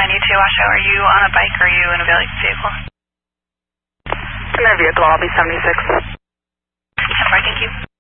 92 Washoe. Are you on a bike or are you in a vehicle? I'm in a vehicle. I'll be 76. Alright, thank you.